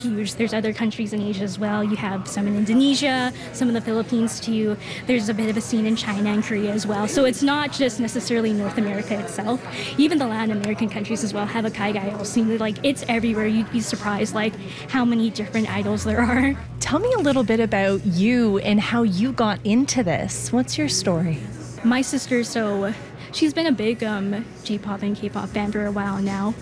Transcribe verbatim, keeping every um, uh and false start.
huge. There's other countries in Asia as well. You have some in Indonesia, some in the Philippines too. There's a bit of a scene in China and Korea as well. So it's not just necessarily North America itself. Even the Latin American countries as well have a Kaiga idol scene. Like, it's everywhere. You'd be surprised like how many different idols there are. Tell me a little bit about you and how you got into this. What's your story? My sister, so she's been a big um, J-pop and K-pop fan for a while now.